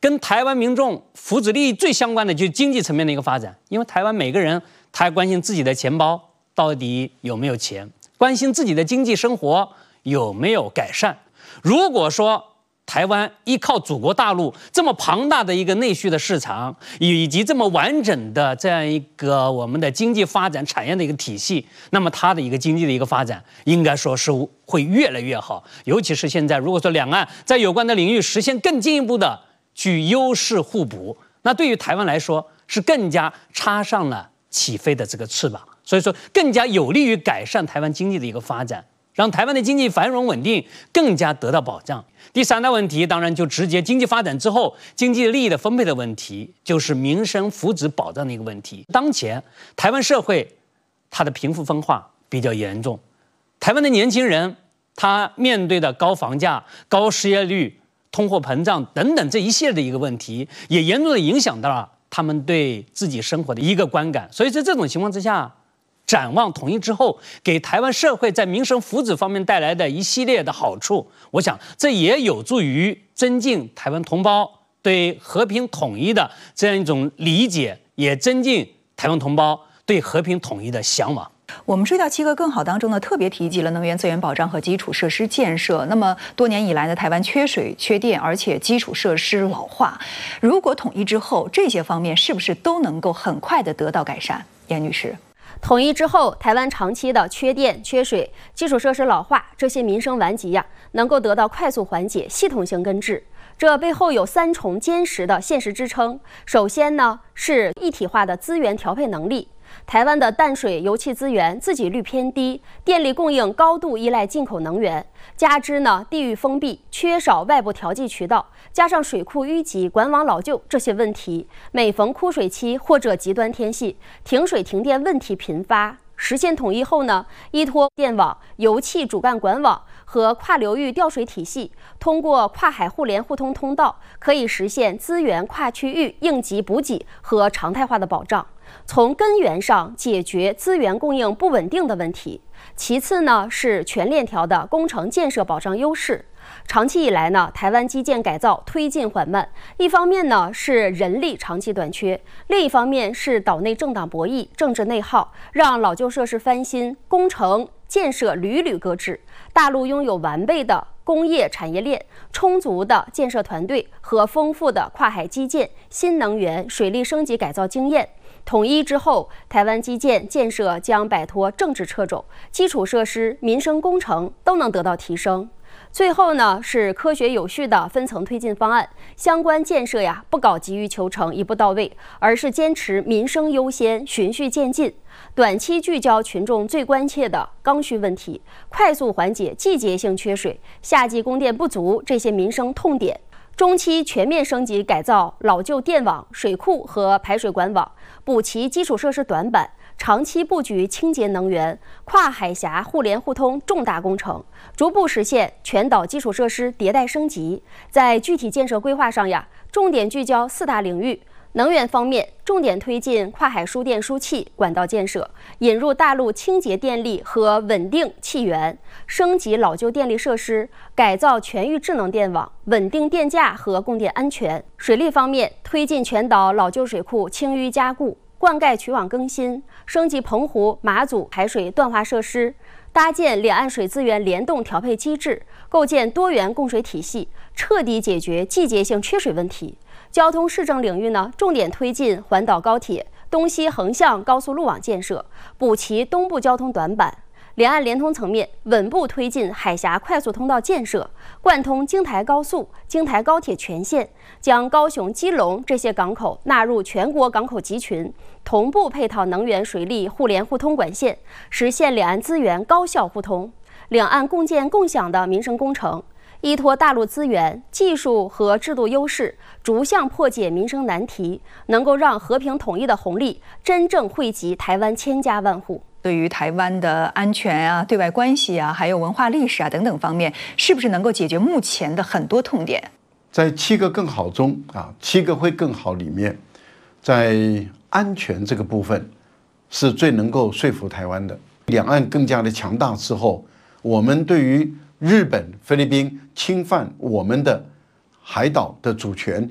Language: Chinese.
跟台湾民众福祉利益最相关的就是经济层面的一个发展，因为台湾每个人他关心自己的钱包到底有没有钱，关心自己的经济生活有没有改善。如果说台湾依靠祖国大陆这么庞大的一个内需的市场，以及这么完整的这样一个我们的经济发展产业的一个体系，那么它的一个经济的一个发展，应该说是会越来越好。尤其是现在，如果说两岸在有关的领域实现更进一步的去优势互补，那对于台湾来说是更加插上了起飞的这个翅膀，所以说更加有利于改善台湾经济的一个发展，让台湾的经济繁荣稳定更加得到保障。第三大问题，当然就直接经济发展之后经济利益的分配的问题，就是民生福祉保障的一个问题。当前台湾社会它的贫富分化比较严重，台湾的年轻人他面对的高房价、高失业率、通货膨胀等等这一系列的一个问题，也严重的影响到了他们对自己生活的一个观感。所以在这种情况之下，展望统一之后给台湾社会在民生福祉方面带来的一系列的好处，我想这也有助于增进台湾同胞对和平统一的这样一种理解，也增进台湾同胞对和平统一的向往。 我们追到7个更好当中呢，特别提及了能源资源保障和基础设施建设。那么多年以来呢，台湾缺水、缺电，而且基础设施老化。如果统一之后，这些方面是不是都能够很快的得到改善？严女士。 统一之后，台湾长期的缺电、缺水、基础设施老化这些民生顽疾能够得到快速缓解、系统性根治。这背后有3重坚实的现实支撑。首先呢，是一体化的资源调配能力。台湾的淡水、油气资源自给率偏低，电力供应高度依赖进口能源，加之呢地域封闭，缺少外部调剂渠道，加上水库淤积、管网老旧这些问题，每逢枯水期或者极端天气，停水停电问题频发。实现统一后呢，依托电网、油气主干管网和跨流域调水体系，通过跨海互联互通通道，可以实现资源跨区域应急补给和常态化的保障，从根源上解决资源供应不稳定的问题。其次呢，是全链条的工程建设保障优势。长期以来呢，台湾基建改造推进缓慢，一方面呢是人力长期短缺，另一方面是岛内政党博弈、政治内耗，让老旧设施翻新、工程建设屡屡搁置。大陆拥有完备的工业产业链、充足的建设团队和丰富的跨海基建、新能源、水利升级改造经验。统一之后，台湾基建建设将摆脱政治掣肘，基础设施、民生工程都能得到提升。最后呢，是科学有序的分层推进方案，相关建设不搞急于求成、一步到位，而是坚持民生优先、循序渐进，短期聚焦群众最关切的刚需问题，快速缓解季节性缺水、夏季供电不足这些民生痛点。中期全面升级改造老旧电网、水库和排水管网，补齐基础设施短板，长期布局清洁能源、跨海峡互联互通重大工程，逐步实现全岛基础设施迭代升级。在具体建设规划上重点聚焦4大领域。能源方面，重点推进跨海输电输气管道建设，引入大陆清洁电力和稳定气源，升级老旧电力设施，改造全域智能电网，稳定电价和供电安全。水利方面，推进全岛老旧水库清淤加固，灌溉渠网更新，升级澎湖、马祖排水断化设施，搭建两岸水资源联动调配机制，构建多元供水体系，彻底解决季节性缺水问题。交通市政领域呢，重点推进环岛高铁、东西横向高速路网建设，补齐东部交通短板。两岸联通层面，稳步推进海峡快速通道建设，贯通京台高速、京台高铁全线，将高雄、基隆这些港口纳入全国港口集群，同步配套能源、水利互联互通管线，实现两岸资源高效互通。两岸共建共享的民生工程，依托大陆资源、技术和制度优势，逐项破解民生难题，能够让和平统一的红利真正惠及台湾千家万户。 对于台湾的安全对外关系还有文化历史等等方面，是不是能够解决目前的很多痛点？ 在7个更好中7个会更好里面，在安全这个部分是最能够说服台湾的。两岸更加的强大之后，我们对于日本、菲律宾侵犯我们的海岛的主权